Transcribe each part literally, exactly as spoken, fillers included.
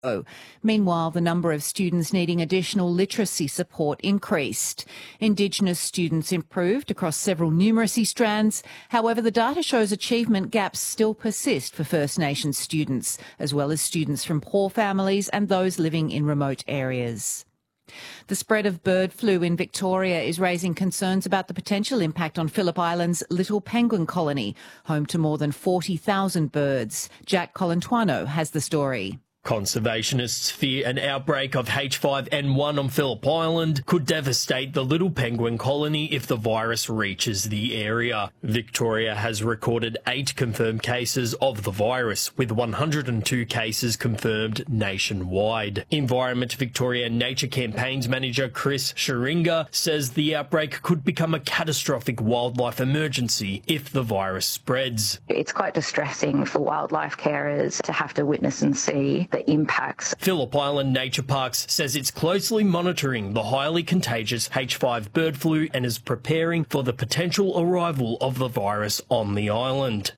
Meanwhile, the number of students needing additional literacy support increased. Indigenous students improved across several numeracy strands. However, the data shows achievement gaps still persist for First Nations students, as well as students from poor families and those living in remote areas. The spread of bird flu in Victoria is raising concerns about the potential impact on Phillip Island's Little Penguin colony, home to more than forty thousand birds. Jack Colantuano has the story. Conservationists fear an outbreak of H five N one on Phillip Island could devastate the Little Penguin colony if the virus reaches the area. Victoria has recorded eight confirmed cases of the virus, with one hundred two cases confirmed nationwide. Environment Victoria Nature Campaigns Manager Chris Sharinga says the outbreak could become a catastrophic wildlife emergency if the virus spreads. It's quite distressing for wildlife carers to have to witness and see the impacts. Phillip Island Nature Parks says it's closely monitoring the highly contagious H five bird flu and is preparing for the potential arrival of the virus on the island.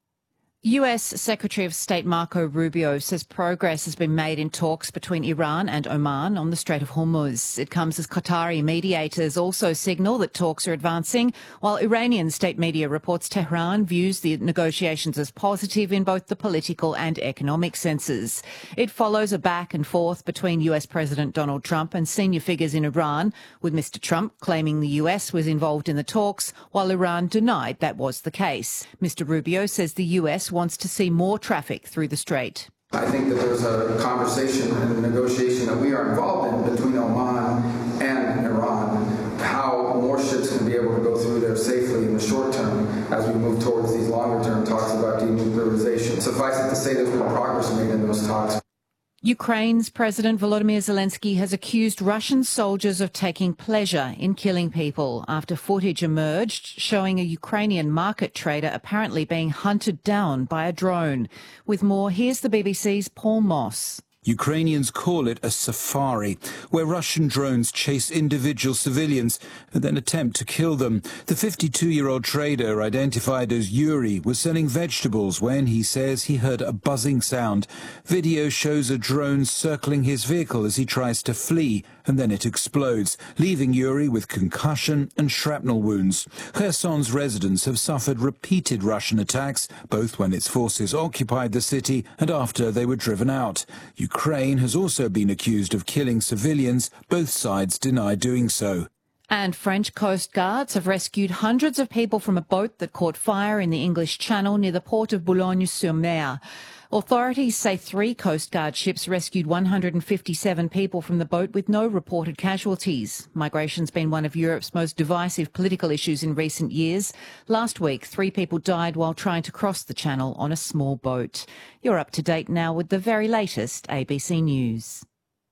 U S Secretary of State Marco Rubio says progress has been made in talks between Iran and Oman on the Strait of Hormuz. It comes as Qatari mediators also signal that talks are advancing, while Iranian state media reports Tehran views the negotiations as positive in both the political and economic senses. It follows a back and forth between U S President Donald Trump and senior figures in Iran, with Mister Trump claiming the U S was involved in the talks, while Iran denied that was the case. Mister Rubio says the U S wants to see more traffic through the strait. I think that there's a conversation and a negotiation that we are involved in between Oman and Iran, how more ships can be able to go through there safely in the short term as we move towards these longer term talks about denuclearization. Suffice it to say there's been progress made in those talks. Ukraine's President Volodymyr Zelensky has accused Russian soldiers of taking pleasure in killing people after footage emerged showing a Ukrainian market trader apparently being hunted down by a drone. With more, here's the B B C's Paul Moss. Ukrainians call it a safari, where Russian drones chase individual civilians and then attempt to kill them. The fifty-two-year-old trader, identified as Yuri, was selling vegetables when he says he heard a buzzing sound. Video shows a drone circling his vehicle as he tries to flee, and then it explodes, leaving Yuri with concussion and shrapnel wounds. Kherson's residents have suffered repeated Russian attacks, both when its forces occupied the city and after they were driven out. Ukraine has also been accused of killing civilians. Both sides deny doing so. And French Coast Guards have rescued hundreds of people from a boat that caught fire in the English Channel near the port of Boulogne-sur-Mer. Authorities say three Coast Guard ships rescued one hundred fifty-seven people from the boat with no reported casualties. Migration's been one of Europe's most divisive political issues in recent years. Last week, three people died while trying to cross the Channel on a small boat. You're up to date now with the very latest A B C News.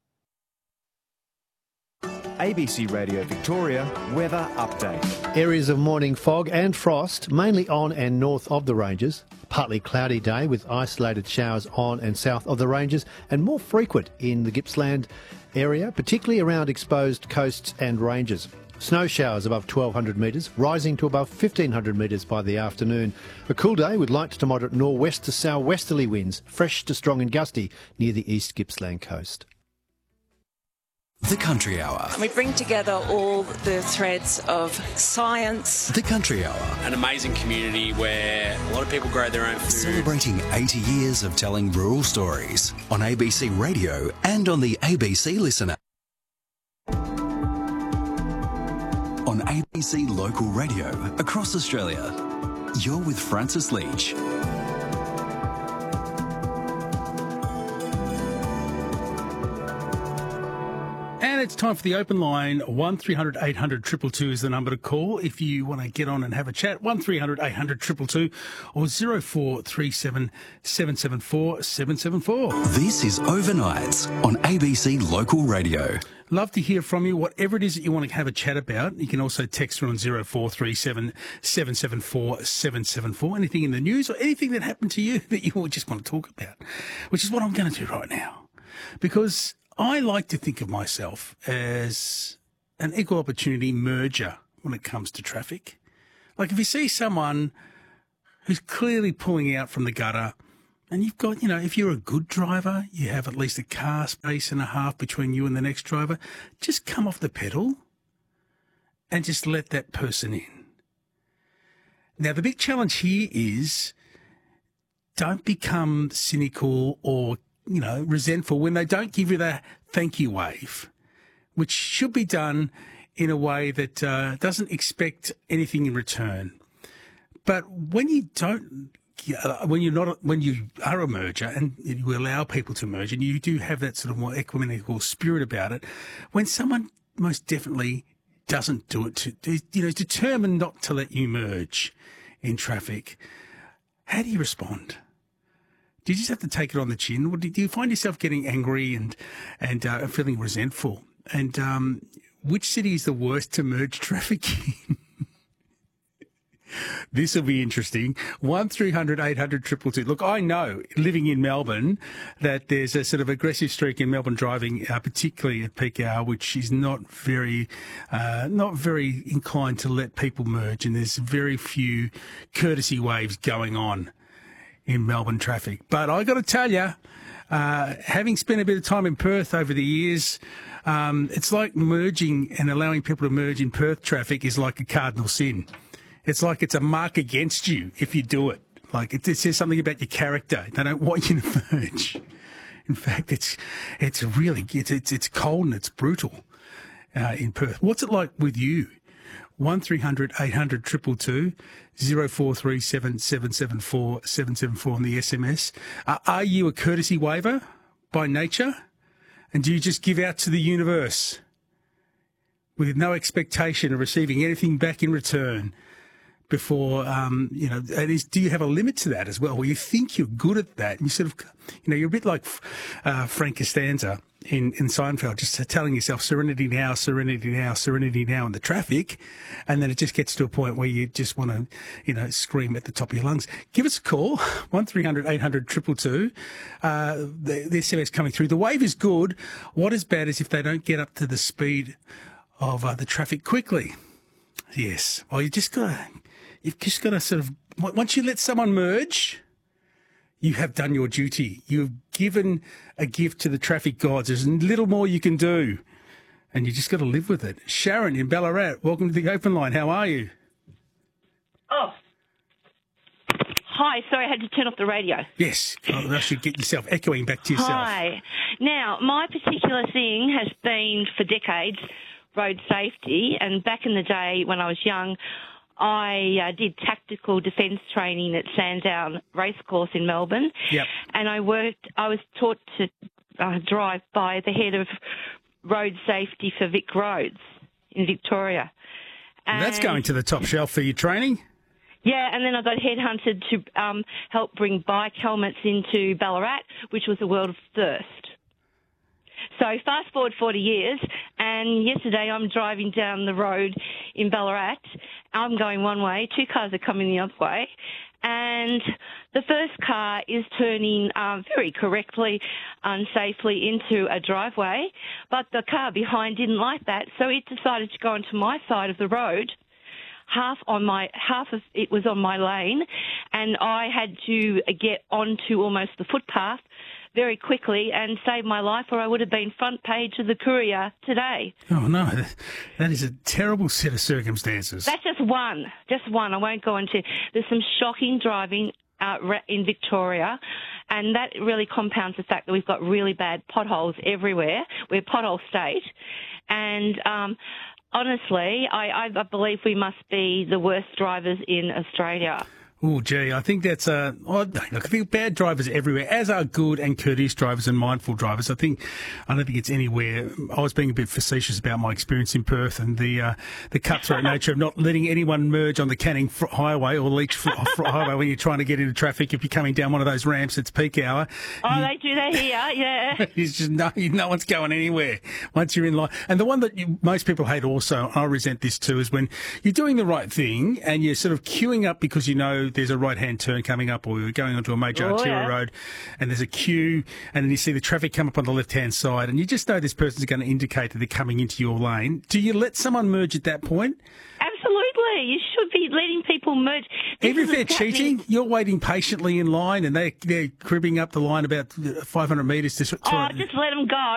A B C Radio Victoria weather update. Areas of morning fog and frost, mainly on and north of the ranges. Partly cloudy day with isolated showers on and south of the ranges and more frequent in the Gippsland area, particularly around exposed coasts and ranges. Snow showers above twelve hundred metres, rising to above fifteen hundred metres by the afternoon. A cool day with light to moderate nor'west to sou'westerly winds, fresh to strong and gusty near the East Gippsland coast. The Country Hour. We bring together all the threads of science. The Country Hour. An amazing community where a lot of people grow their own food. Celebrating eighty years of telling rural stories on A B C Radio and on the A B C Listener. On A B C Local Radio across Australia, you're with Francis Leach. And it's time for the open line. one three hundred eight hundred two two two is the number to call if you want to get on and have a chat. one three hundred eight hundred two two two or zero four three seven seven seven four seven seven four. This is Overnights on A B C Local Radio. Love to hear from you, whatever it is that you want to have a chat about. You can also text through on zero four three seven seven seven four seven seven four. Anything in the news or anything that happened to you that you just want to talk about, which is what I'm going to do right now. Because I like to think of myself as an equal opportunity merger when it comes to traffic. Like if you see someone who's clearly pulling out from the gutter And you've got, you know, if you're a good driver, you have at least a car space and a half between you and the next driver, just come off the pedal and just let that person in. Now, the big challenge here is don't become cynical or, you know, resentful when they don't give you the thank you wave, which should be done in a way that uh, doesn't expect anything in return. But when you don't... Uh, when you're not, when you are a merger and you allow people to merge, and you do have that sort of more ecumenical spirit about it, when someone most definitely doesn't do it, to, you know, is determined not to let you merge in traffic, how do you respond? Do you just have to take it on the chin, or do you find yourself getting angry and and uh, feeling resentful? And um, which city is the worst to merge traffic in? This will be interesting. one three hundred eight hundred two two two. Look, I know, living in Melbourne, that there's a sort of aggressive streak in Melbourne driving, uh, particularly at peak hour, which is not very, uh, not very inclined to let people merge, and there's very few courtesy waves going on in Melbourne traffic. But I got to tell you, uh, having spent a bit of time in Perth over the years, um, it's like merging and allowing people to merge in Perth traffic is like a cardinal sin. It's like it's a mark against you if you do it. Like it, it says something about your character. They don't want you to merge. In fact, it's it's really it's it's, it's cold and it's brutal uh, in Perth. What's it like with you? One three hundred eight hundred two two two, zero four three seven seven seven four seven seven four on the S M S. Uh, are you a courtesy waiver by nature, and do you just give out to the universe with no expectation of receiving anything back in return? Before, um, you know, and is, do you have a limit to that as well, where you think you're good at that? And you sort of, you know, you're a bit like uh, Frank Costanza in, in Seinfeld, just telling yourself, serenity now, serenity now, serenity now in the traffic. And then it just gets to a point where you just want to, you know, scream at the top of your lungs. Give us a call, one three hundred eight hundred two two two. Uh, the, the S M S coming through. The wave is good. What is bad is if they don't get up to the speed of uh, the traffic quickly. Yes. Well, you just got to... You've just got to sort of, once you let someone merge, you have done your duty. You've given a gift to the traffic gods. There's little more you can do, and you just got to live with it. Sharon in Ballarat, welcome to the Open Line. How are you? Oh, hi. Sorry, I had to turn off the radio. Yes, oh, I should get yourself echoing back to yourself. Hi. Now, my particular thing has been for decades road safety, and back in the day when I was young, I uh, did tactical defence training at Sandown Racecourse in Melbourne. Yep. And I worked, I was taught to uh, drive by the head of road safety for Vic Roads in Victoria. And that's going to the top shelf for your training? Yeah, and then I got headhunted to um, help bring bike helmets into Ballarat, which was a world first. So fast forward forty years, and yesterday I'm driving down the road in Ballarat. I'm going one way, two cars are coming the other way, and the first car is turning um, very correctly, unsafely into a driveway, but the car behind didn't like that, so it decided to go onto my side of the road. Half on my half of it was on my lane, and I had to get onto almost the footpath very quickly and save my life, or I would have been front page of the Courier today. Oh, no, that is a terrible set of circumstances. That's just one, just one. I won't go into... There's some shocking driving uh, in Victoria, and that really compounds the fact that we've got really bad potholes everywhere. We're a pothole state, and... Um, honestly, I, I believe we must be the worst drivers in Australia. Oh, gee, I think that's uh, look, I think bad drivers everywhere, as are good and courteous drivers and mindful drivers. I think I don't think it's anywhere. I was being a bit facetious about my experience in Perth and the uh, the cutthroat nature of not letting anyone merge on the Canning Highway or Leach Highway when you're trying to get into traffic. If you're coming down one of those ramps, it's peak hour. Oh, you, they do that here, yeah. It's just no, no one's going anywhere once you're in line. And the one that you, most people hate also, I resent this too, is when you're doing the right thing and you're sort of queuing up because you know there's a right-hand turn coming up, or you're going onto a major oh, arterial yeah. road, and there's a queue, and then you see the traffic come up on the left-hand side, and you just know this person's going to indicate that they're coming into your lane. Do you let someone merge at that point? Absolutely. Exactly. You should be letting people merge. This Even if is they're what's happening. cheating, you're waiting patiently in line and they, they're cribbing up the line about five hundred metres to... to Oh, just let them go.